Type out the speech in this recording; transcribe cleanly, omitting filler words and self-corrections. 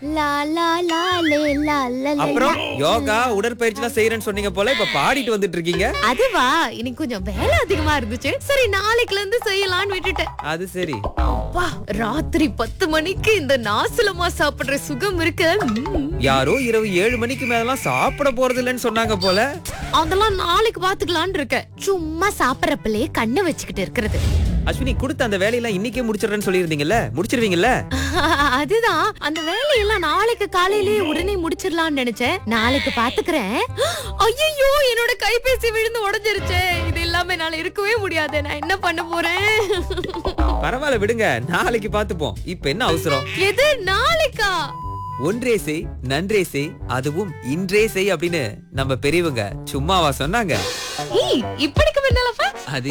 லா லா லா லே லா லா லே. அப்புறம் யோகா உடற்பயிற்சி எல்லாம் செய்யறேன்னு சொன்னீங்க போல, இப்ப பாடிட்டு வந்துட்டு இருக்கீங்க. அதுவா, இன்னைக்கு கொஞ்சம் வேலை அதிகமா இருந்துச்சு. சரி நாளைக்குல இருந்து செய்யலாம்னு விட்டுட்டேன். அது சரி. அப்பா, ராத்திரி 10 மணிக்கு இந்த நாசலமா சாப்பிடுற சுகம் இருக்கு. யாரோ இரவு 7 மணிக்கு மேலாம் சாப்பிட போறது இல்லைன்னு சொன்னாங்க போல. அதெல்லாம் நாளைக்கு பாத்துக்கலாம்னு இருக்கேன். சும்மா சாப்பிடறப்பலே கண்ணை வச்சுக்கிட்டு இருக்கிறது. அஸ்வினி, கொடுத்த அந்த வேலையெல்லாம் இன்னைக்கே முடிச்சிடுறேன்னு சொல்லியிருந்தீங்கல்ல, முடிச்சிருவீங்கல்ல? அதுதான், அந்த வேலையெல்லாம் நாளைக்கு காலையிலேயே உடனே முடிச்சிடலாம்னு நினைச்சேன். நாளைக்கு பாத்துக்கிறேன். ஐயோ, என்னோட கைபேசி விழுந்து உடைஞ்சிருச்சே. இது இல்லாம என்னால இருக்கவே முடியாது. நான் என்ன பண்ண போறேன்? பரவாயில்ல விடுங்க, நாளைக்கு பாத்துப்போம். இப்ப என்ன அவசரம்? எது நாளைக்கா? ஒன்றே செய் நன்றே செய், அதுவும் இன்றே செய் அப்படின்னு நம்ம பெரியவங்க சும்மாவா சொன்னாங்க? ஏய், இப்படிக்கு முன்னாலப்பா அது